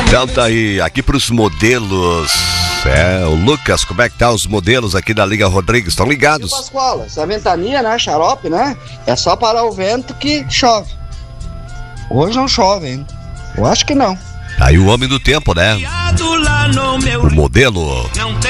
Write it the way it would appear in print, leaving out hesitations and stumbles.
Então tá aí, aqui pros modelos. O Lucas, como é que tá os modelos aqui da Liga Rodrigues? Estão ligados? Pascoal, essa ventania, né, xarope, né? É só parar o vento que chove. Hoje não chove, hein? Eu acho que não. Aí o homem do tempo, né? O modelo.